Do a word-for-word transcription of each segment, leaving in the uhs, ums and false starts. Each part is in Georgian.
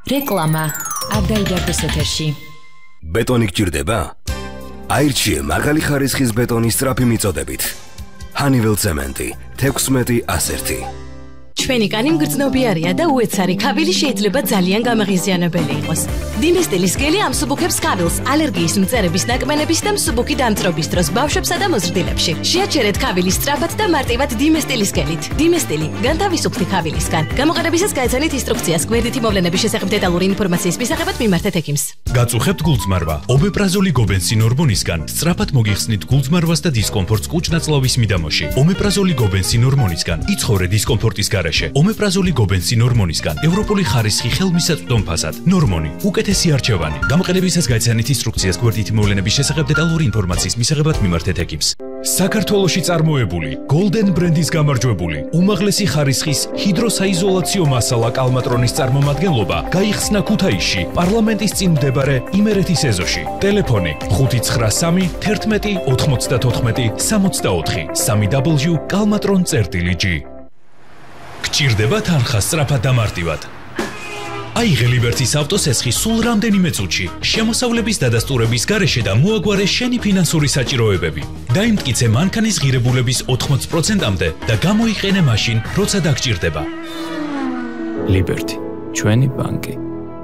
რეკლამა არ დაიდარდოს ეთერში. ბეტონი გჭირდება? აირჩიე მაღალი ხარისხის ბეტონის სწრაფი მიწოდებით. Honeywell ცემენტი თექვსმეტი ასი. ჩვენი კანი მგრძნობიარია და უეცარი ქავილი შეიძლება ძალიან გამაღიზიანებელი იყოს. დინესტილის გელი ამსუბუქებს ქავილს ალერგიის მწერების ნაკმენების და მსუბუქი დამწრობის დროს ბავშვებსა და მოზრდილებში. შეაჩერეთ ქავილის სწრაფად და მარტივად დინესტილის გელით. დინესტილი განთავისუფლდი ქავილისგან. გამოყენებისას გაეცანით ინსტრუქციას გვერდითი მოვლენების შესახებ დეტალური ინფორმაციის მისაღებად მიმართეთ ექიმს. გაწუხებთ გულწმარვა. ომეპრაზოლი გობენსინ ჰორმონისგან სწრაფად მოგიხსნით გულწმარვას და დისკომფორტს კუჭ-ნაწლავის მიდამოში. ომეპრაზოლი გობენსინ ჰორმონისგან იცხოვრე დისკომფორტის გარეშე. ომეპრაზოლი გობენსინ ჰორმონისგან ევროპული ხარისხი ხელმისაწვდომ ფასად. ნორმონი უკეთესი არჩევანი. გამოყენებისას გაეცანით ინსტრუქციას გვერდითი მოვლენების შესახებ დეტალური ინფორმაციის მისაღებად მიმართეთ ექიმს. საქართველოში წარმოებული Golden ბრენდის გამარჯვებული უმაღლესი ხარისხის ჰიდროსაიზოლაციო მასალა კალმატრონის წარმომადგენლობა გაიხსნა ქუთაისში პარლამენტის წინ მდებარე იმერეთის ეზოში. ტელეფონი ხუთი ცხრა სამი თერთმეტი ოთხმოცდათოთხმეტი სამოცდაოთხი სამი დაბლიუ კალმატრონ წერტილი ჯი. გჭირდება თანხა სწრაფად და მარტივად. აიღე ლიბერტის ავტოსესხი სულ რამდენიმე წუთში, შემოსავლების დადასტურების გარეშე და მოაგვარე შენი ფინანსური საჭიროებები. დაიმტკიცე მანქანის ღირებულების ოთხმოცი პროცენტამდე და გამოიყენე მაშინ, როცა დაგჭირდება. ლიბერტი, ჩვენი ბანკი.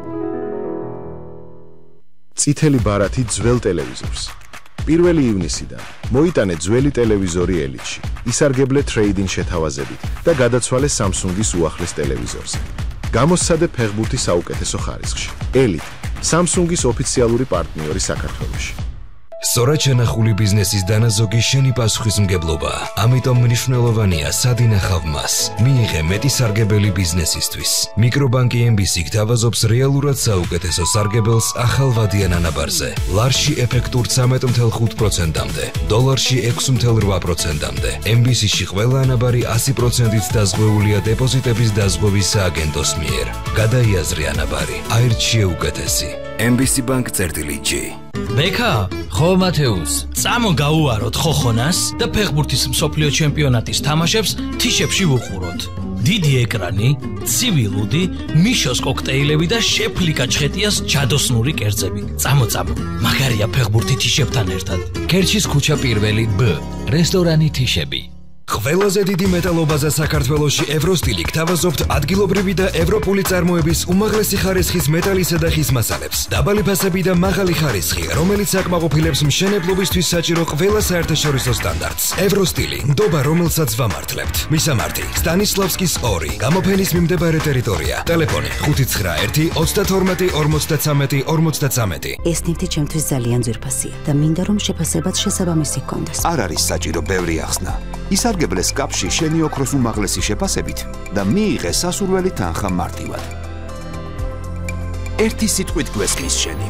წითელი ბარათი ძველ ტელევიზორს. პირველი ივნისიდან მოიტანე ძველი ტელევიზორი ელიტში, ისარგებლე ტრეიდინგ შეთავაზებით და გადაცვალე Samsung-ის უახლეს ტელევიზორზე. გამოსცადე ფეხბურთი საუკეთესო ხარისხში. ელიტ, Samsung-ის ოფიციალური პარტნიორი საქართველოში. სწორად შენახული ბიზნესის დანაზოგი შენი პასუხისმგებლობა. ამიტომ მნიშვნელოვანია სად ინახავ მას. მიიღე მეტი სარგებელი ბიზნესისთვის. მიკრობანკი ემ ბი სი გთავაზობს რეალურად საუკეთესო სარგებელს ახალ ვადიან ანაბარზე. ლარში ეფექტურ ცამეტ ათეულ ხუთ პროცენტამდე, დოლარში ექვსი ათეულ რვა პროცენტამდე. ემ ბი სი-ში ყველა ანაბარი ასი პროცენტით დაზღვეულია დეპოზიტების დაზღვევის სააგენტოს მიერ. გადაიაზრე ანაბარი, აირჩიე უკეთესი. ემ ბი სი ბანკ წერტილი ჯი. ბექა, ხო მათეუს, წამო გაუვაროთ ხოხონას და ფეხბურთის მსოფლიო ჩემპიონატის თამაშებს თიშებში ვუყუროთ. დიდი ეკრანი, ცივი ლუდი, მიშოს კოქტეილები და შეფლი კაჩხეტიას ჯადოსნური კერძები. წამო წამო, მაგარია ფეხბურთი თიშებთან ერთად. ქერჩის ქუჩა პირველი ბ, რესტორანი თიშები. ყველაზე დიდი მეტალობაზე საქართველოში ევროსტილი გთავაზობთ ადგილობრივი და ევროპული წარმოების უმაღლესი ხარისხის მეტალისა და ხის მასალებს. დაბალი ფასები და მაღალი ხარისხი, რომელიც აკმაყოფილებს მშენებლობისთვის საჭირო ყველა საერთაშორისო სტანდარტს. ევროსტილი, ნდობა რომელსაც ვამართლებთ. მისამართი: სტანისლავსკის ორი, გამოფენის მიმდებარე ტერიტორია. ტელეფონი ხუთი ცხრა ერთი ოცდათორმეტი ორმოცდაცამეტი ორმოცდაცამეტი. ეს ნივთი ჩემთვის ძალიან ძვირფასია და მინდა რომ შეფასებაც შესაბამისი ჰქონდეს. არ არის საჭირო ბევრი ახსნა. ისარგებლე სკაფში შენი ოქროს უმაღლესი შეფასებით და მიიღე სასურველი თანხა მარტივად. ერთი სიტყვით გვესმის შენი.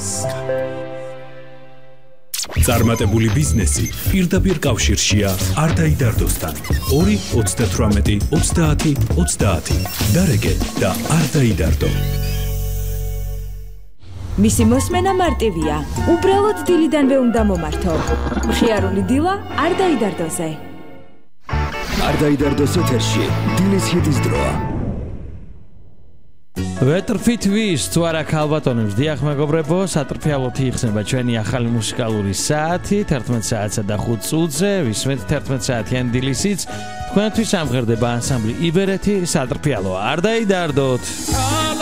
წარმატებული ბიზნესი პირდაპირ კავშირშია არ დაიდარდოსთან. ორი ოცდათვრამეტი ოცდაათი ოცდაათი. დარეგე და არ დაიდარდო. მისი მოსმენა მარტივია. უბრალოდ დილიდანვე უნდა მომართო. მხიარული დილა არ დაიდარდოზე. არ დაიდარდოს ეთერში დილის ჰიტის დროა. ვეტრფით ვის თუ არა ქალბატონებს დიახ მეგობრებო, სატრფიალოდ იხსნება ჩვენი ახალი მუსიკალური საათი თერთმეტ საათსა და ხუთ წუთზე. ვისმენთ თერთმეტ საათიან დილის ჰიტს. თქვენთვის ამღერდება ანსამბლი იბერეთი, სატრფიალო არ დაიდარდოთ.